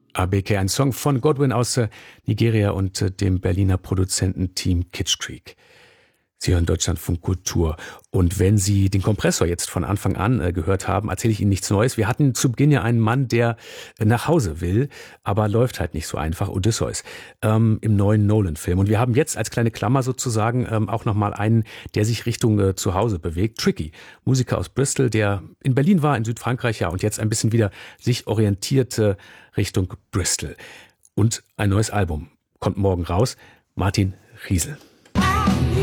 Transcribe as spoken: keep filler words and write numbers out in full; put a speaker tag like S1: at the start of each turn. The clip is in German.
S1: A B K, ein Song von Godwin aus äh, Nigeria und äh, dem Berliner Produzententeam Kitsch Creek. Sie hören Deutschlandfunk Kultur. Und wenn Sie den Kompressor jetzt von Anfang an äh, gehört haben, erzähle ich Ihnen nichts Neues. Wir hatten zu Beginn ja einen Mann, der äh, nach Hause will, aber läuft halt nicht so einfach, Odysseus, ähm, im neuen Nolan-Film. Und wir haben jetzt als kleine Klammer sozusagen ähm, auch nochmal einen, der sich Richtung äh, zu Hause bewegt. Tricky, Musiker aus Bristol, der in Berlin war, in Südfrankreich, ja, und jetzt ein bisschen wieder sich orientierte Richtung Bristol. Und ein neues Album kommt morgen raus. Martin Riesel.